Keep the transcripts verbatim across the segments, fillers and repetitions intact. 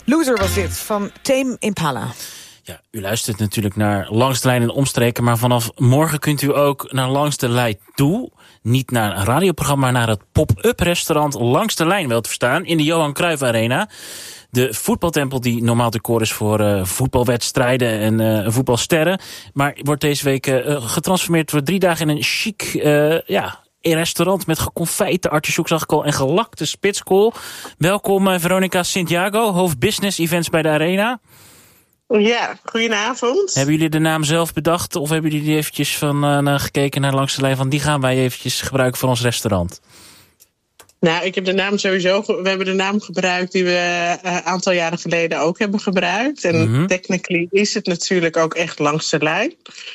Loser was dit, van Tame Impala. Ja, u luistert natuurlijk naar Langs de Lijn en Omstreken, maar vanaf morgen kunt u ook naar Langs de Lijn toe. Niet naar een radioprogramma, maar naar het pop-up restaurant Langs de Lijn wel te verstaan in de Johan Cruijff Arena. De voetbaltempel die normaal decor is voor uh, voetbalwedstrijden en uh, voetbalsterren. Maar wordt deze week uh, getransformeerd voor drie dagen in een chic uh, ja, restaurant met geconfijte artisjoek, zag ik al, en gelakte spitskool. Welkom uh, Veronica Santiago, hoofd Business Events bij de Arena. Ja, goedenavond. Hebben jullie de naam zelf bedacht of hebben jullie eventjes van uh, naar gekeken naar Langs de Lijn van die gaan wij eventjes gebruiken voor ons restaurant? Nou, ik heb de naam sowieso, we hebben de naam gebruikt die we een uh, aantal jaren geleden ook hebben gebruikt. En mm-hmm. technically is het natuurlijk ook echt Langs de Lijn.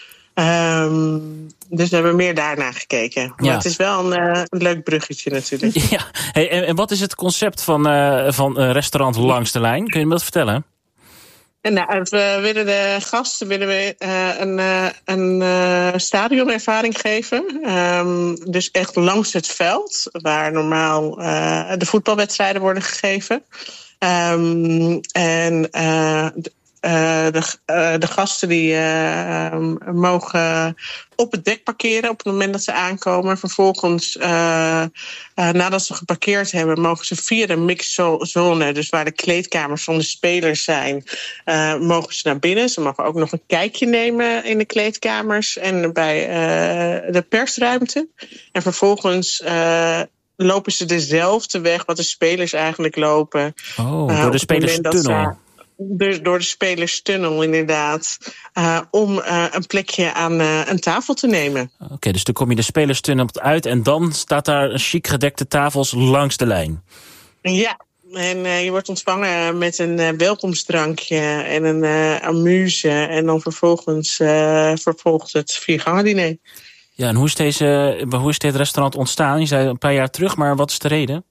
Um, dus we hebben meer daarna gekeken. Maar ja. Het is wel een, uh, een leuk bruggetje natuurlijk. Ja. Hey, en, en wat is het concept van, uh, van uh, restaurant Langs de Lijn? Kun je me dat vertellen? En nou, we willen de gasten willen we, uh, een, uh, een uh, stadionervaring geven. Um, dus echt langs het veld, waar normaal uh, de voetbalwedstrijden worden gegeven. Um, en uh, d- uh, de, uh, de gasten die uh, mogen op het dek parkeren op het moment dat ze aankomen. Vervolgens, uh, uh, nadat ze geparkeerd hebben, mogen ze via de mixzone, dus waar de kleedkamers van de spelers zijn, uh, mogen ze naar binnen. Ze mogen ook nog een kijkje nemen in de kleedkamers en bij uh, de persruimte. En vervolgens Uh, lopen ze dezelfde weg wat de spelers eigenlijk lopen. Oh, uh, door de spelerstunnel. Dus door de spelerstunnel inderdaad. Uh, om uh, een plekje aan uh, een tafel te nemen. Oké, okay, dus dan kom je de spelerstunnel uit en dan staat daar een chic gedekte tafels langs de lijn. Ja, en uh, je wordt ontvangen met een uh, welkomstdrankje en een uh, amuse. En dan vervolgens uh, vervolgt het viergangen-diner. Ja, en hoe is, deze, hoe is dit restaurant ontstaan? Je zei een paar jaar terug, maar wat is de reden?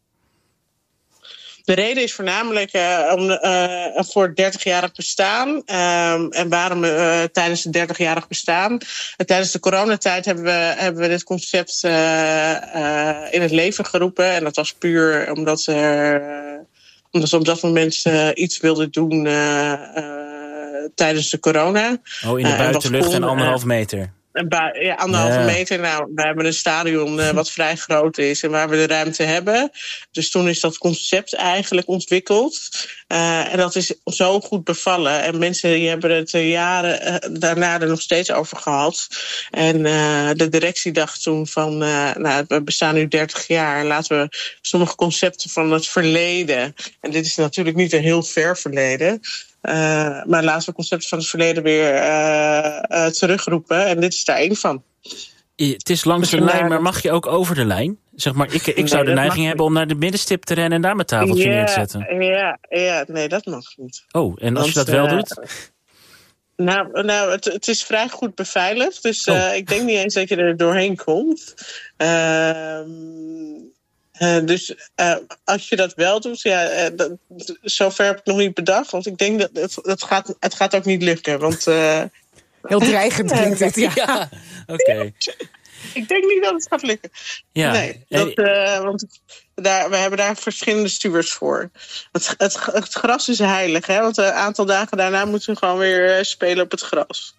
De reden is voornamelijk uh, om, uh, voor het dertigjarig bestaan. Um, en waarom uh, tijdens het dertigjarig bestaan? Uh, tijdens de coronatijd hebben we, hebben we dit concept uh, uh, in het leven geroepen. En dat was puur omdat, uh, omdat we op dat moment uh, iets wilden doen uh, uh, tijdens de corona. Oh, in de buitenlucht uh, en, en anderhalf meter. Ja, anderhalve ja. meter. Nou, we hebben een stadion uh, wat vrij groot is en waar we de ruimte hebben. Dus toen is dat concept eigenlijk ontwikkeld. Uh, en dat is zo goed bevallen. En mensen die hebben het uh, jaren uh, daarna er nog steeds over gehad. En uh, de directie dacht toen van, uh, nou, we bestaan nu dertig jaar. Laten we sommige concepten van het verleden. En dit is natuurlijk niet een heel ver verleden. Uh, maar laten we concepten van het verleden weer uh, uh, terugroepen. En dit is daar één van. Het is langs de lijn, maar mag je ook over de lijn? Zeg maar, ik, ik nee, zou de neiging hebben om naar de middenstip te rennen en daar mijn tafeltje ja, neer te zetten. Ja, ja, nee, dat mag niet. Oh, en als Want, je dat wel uh, doet? Nou, nou het, het is vrij goed beveiligd. Dus uh, oh. ik denk niet eens dat je er doorheen komt. Uh, Uh, dus uh, als je dat wel doet, ja, uh, dat, zover heb ik nog niet bedacht. Want ik denk dat het, het, gaat, het gaat ook niet lukken. Want, uh, heel dreigend klinkt het, ja. ja Oké. Okay. Ik denk niet dat het gaat lukken. Ja. Nee, dat, uh, want daar, we hebben daar verschillende stewards voor. Het, het, het gras is heilig, hè? Want een aantal dagen daarna moeten we gewoon weer spelen op het gras.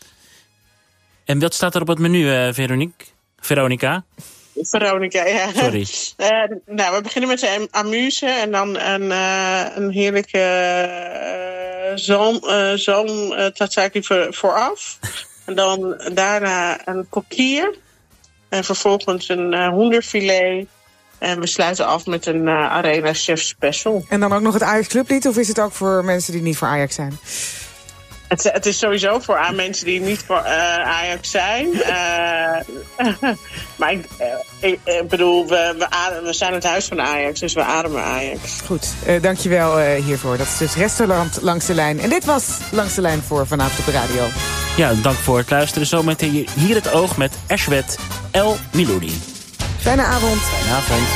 En wat staat er op het menu, uh, Veronique? Veronica? Veronica, ja. Sorry. Uh, nou, we beginnen met de amuse en dan een, uh, een heerlijke uh, zalm, uh, zalm uh, tatsaki voor, vooraf. En dan daarna een kokkier. En vervolgens een uh, hoenderfilet. En we sluiten af met een uh, Arena Chef Special. En dan ook nog het Ajax Clublied? Of is het ook voor mensen die niet voor Ajax zijn? Het, het is sowieso voor aan mensen die niet voor uh, Ajax zijn. Uh, maar ik, uh, ik, ik bedoel, we, we, adem, we zijn het huis van Ajax, dus we ademen Ajax. Goed, uh, dankjewel uh, hiervoor. Dat is dus restaurant Langs de Lijn. En dit was Langs de Lijn voor vanavond op de radio. Ja, dank voor het luisteren. Zometeen hier het oog met Ashwet El Miloudi. Fijne avond. Fijne avond.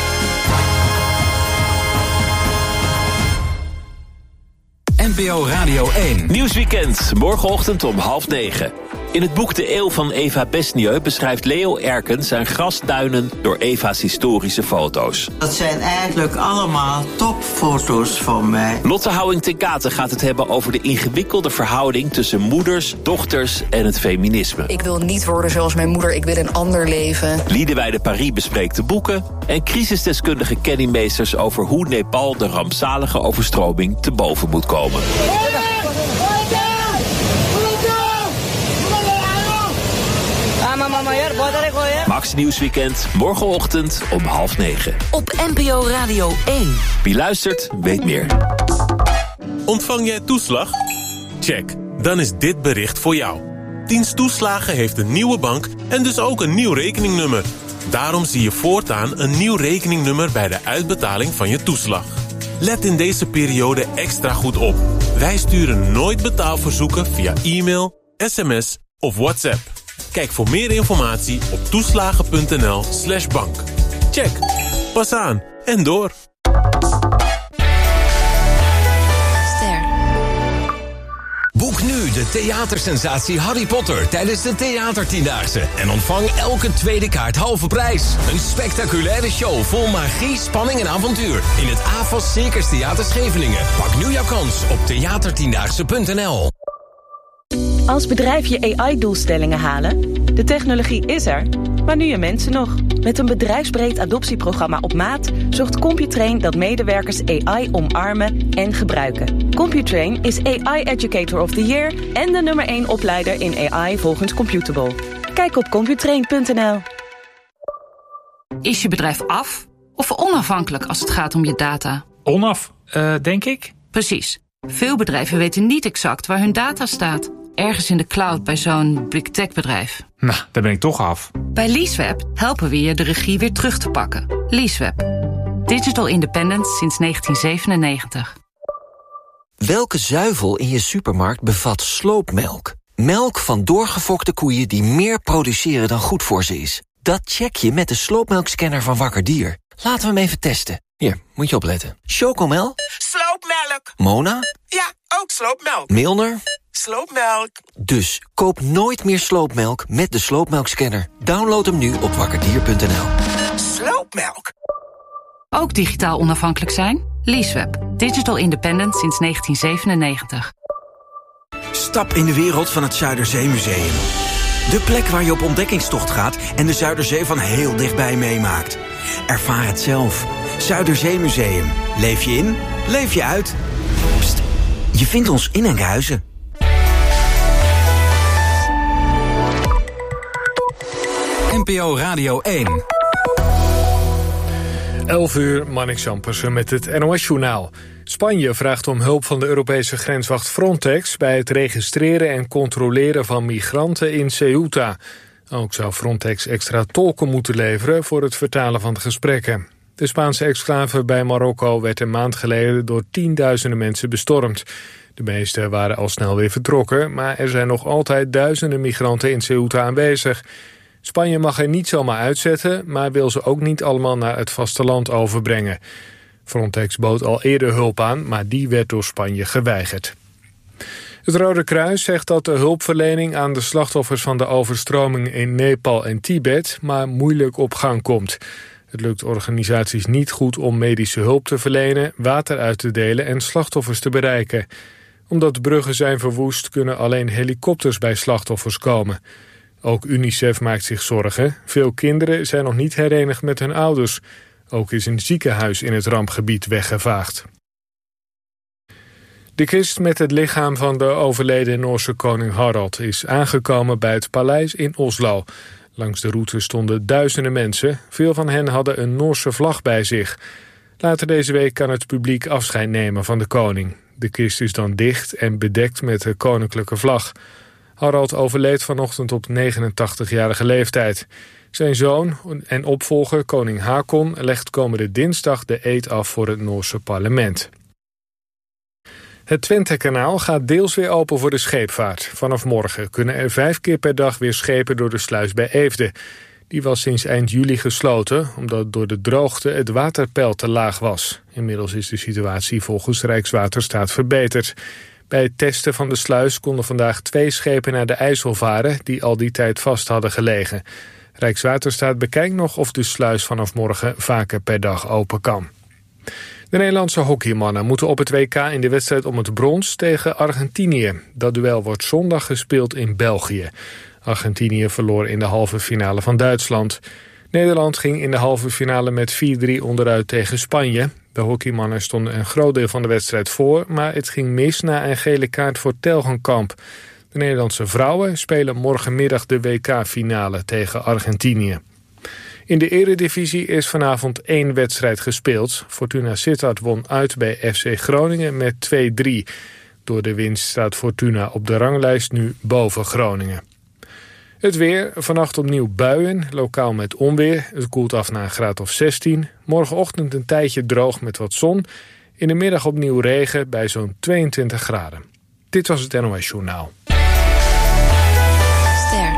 N P O Radio één. Nieuwsweekend, morgenochtend om half negen. In het boek De Eeuw van Eva Besnieu beschrijft Leo Erken zijn grasduinen door Eva's historische foto's. Dat zijn eigenlijk allemaal topfoto's van mij. Lotte Houwing ten Katen gaat het hebben over de ingewikkelde verhouding tussen moeders, dochters en het feminisme. Ik wil niet worden zoals mijn moeder, ik wil een ander leven. Liedewij de Paris bespreekt de boeken en crisisdeskundige Kenny Meesters over hoe Nepal de rampzalige overstroming te boven moet komen. Max Nieuwsweekend, morgenochtend om half negen. Op N P O Radio één. Wie luistert, weet meer. Ontvang jij toeslag? Check, dan is dit bericht voor jou. Dienst Toeslagen heeft een nieuwe bank en dus ook een nieuw rekeningnummer. Daarom zie je voortaan een nieuw rekeningnummer bij de uitbetaling van je toeslag. Let in deze periode extra goed op. Wij sturen nooit betaalverzoeken via e-mail, sms of WhatsApp. Kijk voor meer informatie op toeslagen.nl slash bank. Check. Pas aan en door. Ster. Boek nu de theatersensatie Harry Potter tijdens de Theatertiendaagse. En ontvang elke tweede kaart halve prijs. Een spectaculaire show vol magie, spanning en avontuur. In het A F A S Circus Theater Scheveningen. Pak nu jouw kans op theatertiendaagse punt n l. Als bedrijf je A I-doelstellingen halen? De technologie is er, maar nu je mensen nog. Met een bedrijfsbreed adoptieprogramma op maat zorgt Computrain dat medewerkers A I omarmen en gebruiken. Computrain is A I-Educator of the Year en de nummer één opleider in A I volgens Computable. Kijk op computrain punt n l. Is je bedrijf af of onafhankelijk als het gaat om je data? Onaf, uh, denk ik. Precies. Veel bedrijven weten niet exact waar hun data staat. Ergens in de cloud bij zo'n big tech bedrijf. Nou, daar ben ik toch af. Bij Leaseweb helpen we je de regie weer terug te pakken. Leaseweb. Digital independence sinds negentien zevenennegentig. Welke zuivel in je supermarkt bevat sloopmelk? Melk van doorgefokte koeien die meer produceren dan goed voor ze is. Dat check je met de sloopmelkscanner van Wakker Dier. Laten we hem even testen. Hier, moet je opletten. Chocomel? Sloopmelk. Mona? Ja, ook sloopmelk. Milner? Sloopmelk. Dus koop nooit meer sloopmelk met de sloopmelkscanner. Download hem nu op wakkerdier punt n l. Sloopmelk. Ook digitaal onafhankelijk zijn? Leaseweb. Digital independent sinds negentien zevenennegentig. Stap in de wereld van het Zuiderzeemuseum. De plek waar je op ontdekkingstocht gaat en de Zuiderzee van heel dichtbij meemaakt. Ervaar het zelf. Zuiderzeemuseum. Leef je in, leef je uit. Pst, je vindt ons in Enkhuizen. N P O Radio één. elf uur, Marnik Zampersen met het N O S-journaal. Spanje vraagt om hulp van de Europese grenswacht Frontex bij het registreren en controleren van migranten in Ceuta. Ook zou Frontex extra tolken moeten leveren voor het vertalen van de gesprekken. De Spaanse exclave bij Marokko werd een maand geleden door tienduizenden mensen bestormd. De meesten waren al snel weer vertrokken, maar er zijn nog altijd duizenden migranten in Ceuta aanwezig. Spanje mag er niet zomaar uitzetten, maar wil ze ook niet allemaal naar het vasteland overbrengen. Frontex bood al eerder hulp aan, maar die werd door Spanje geweigerd. Het Rode Kruis zegt dat de hulpverlening aan de slachtoffers van de overstroming in Nepal en Tibet maar moeilijk op gang komt. Het lukt organisaties niet goed om medische hulp te verlenen, water uit te delen en slachtoffers te bereiken. Omdat bruggen zijn verwoest, kunnen alleen helikopters bij slachtoffers komen. Ook UNICEF maakt zich zorgen. Veel kinderen zijn nog niet herenigd met hun ouders. Ook is een ziekenhuis in het rampgebied weggevaagd. De kist met het lichaam van de overleden Noorse koning Harald is aangekomen bij het paleis in Oslo. Langs de route stonden duizenden mensen. Veel van hen hadden een Noorse vlag bij zich. Later deze week kan het publiek afscheid nemen van de koning. De kist is dan dicht en bedekt met de koninklijke vlag. Harald overleed vanochtend op negenentachtigjarige leeftijd. Zijn zoon en opvolger, koning Haakon, legt komende dinsdag de eed af voor het Noorse parlement. Het Twentekanaal gaat deels weer open voor de scheepvaart. Vanaf morgen kunnen er vijf keer per dag weer schepen door de sluis bij Eefde. Die was sinds eind juli gesloten, omdat door de droogte het waterpeil te laag was. Inmiddels is de situatie volgens Rijkswaterstaat verbeterd. Bij het testen van de sluis konden vandaag twee schepen naar de IJssel varen die al die tijd vast hadden gelegen. Rijkswaterstaat bekijkt nog of de sluis vanaf morgen vaker per dag open kan. De Nederlandse hockeymannen moeten op het W K in de wedstrijd om het brons tegen Argentinië. Dat duel wordt zondag gespeeld in België. Argentinië verloor in de halve finale van Duitsland. Nederland ging in de halve finale met vier drie onderuit tegen Spanje. De hockeymannen stonden een groot deel van de wedstrijd voor, maar het ging mis na een gele kaart voor Telgenkamp. De Nederlandse vrouwen spelen morgenmiddag de W K-finale tegen Argentinië. In de eredivisie is vanavond één wedstrijd gespeeld. Fortuna Sittard won uit bij F C Groningen met twee drie. Door de winst staat Fortuna op de ranglijst nu boven Groningen. Het weer, vannacht opnieuw buien, lokaal met onweer. Het koelt af naar een graad of zestien. Morgenochtend een tijdje droog met wat zon. In de middag opnieuw regen bij zo'n tweeëntwintig graden. Dit was het N O S Journaal. Ster.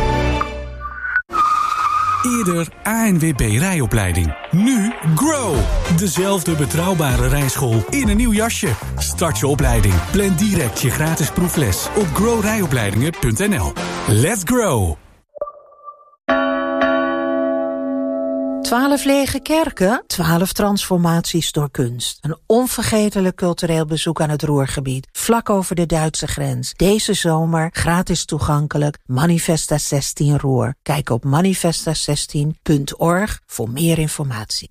Eerder A N W B rijopleiding. Nu Grow. Dezelfde betrouwbare rijschool in een nieuw jasje. Start je opleiding. Plan direct je gratis proefles op grow rijopleidingen punt n l. Let's grow. Twaalf lege kerken, twaalf transformaties door kunst. Een onvergetelijk cultureel bezoek aan het Ruhrgebied, vlak over de Duitse grens. Deze zomer gratis toegankelijk, Manifesta zestien Ruhr. Kijk op manifesta zestien punt org voor meer informatie.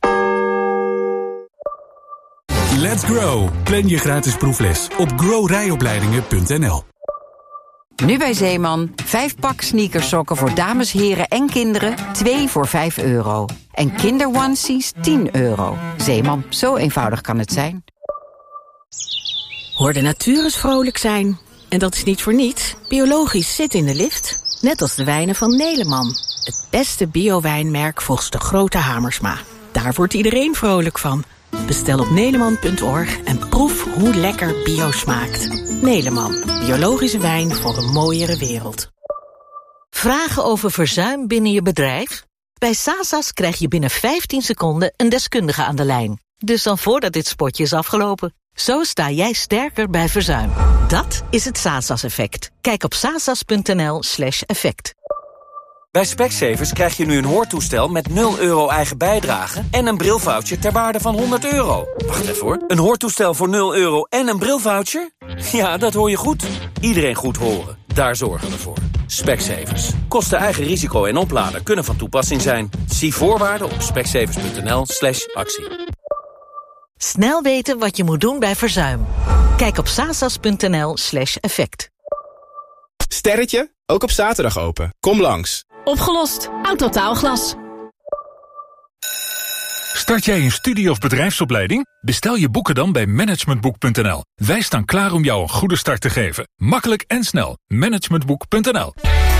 Let's grow. Plan je gratis proefles op grow rijopleidingen punt n l. Nu bij Zeeman, vijf pak sneakersokken voor dames, heren en kinderen, twee voor vijf euro. En kinderonesies tien euro. Zeeman, zo eenvoudig kan het zijn. Hoor de natuur eens vrolijk zijn. En dat is niet voor niets. Biologisch zit in de lift. Net als de wijnen van Neleman. Het beste bio-wijnmerk volgens de grote Hamersma. Daar wordt iedereen vrolijk van. Bestel op neleman punt org en proef hoe lekker bio smaakt. Neleman, biologische wijn voor een mooiere wereld. Vragen over verzuim binnen je bedrijf? Bij Sasas krijg je binnen vijftien seconden een deskundige aan de lijn. Dus dan voordat dit spotje is afgelopen. Zo sta jij sterker bij verzuim. Dat is het Sasas-effect. Kijk op sasas punt n l slash effect. Bij Specsavers krijg je nu een hoortoestel met nul euro eigen bijdrage en een brilvoucher ter waarde van honderd euro. Wacht even hoor. Een hoortoestel voor nul euro en een brilvoucher? Ja, dat hoor je goed. Iedereen goed horen. Daar zorgen we voor. Specsavers. Kosten eigen risico en oplader kunnen van toepassing zijn. Zie voorwaarden op specsavers punt n l slash actie. Snel weten wat je moet doen bij verzuim. Kijk op sasas punt n l slash effect. Sterretje, ook op zaterdag open. Kom langs. Opgelost. Autotaalglas. Start jij een studie- of bedrijfsopleiding? Bestel je boeken dan bij managementboek punt n l. Wij staan klaar om jou een goede start te geven. Makkelijk en snel. managementboek punt n l.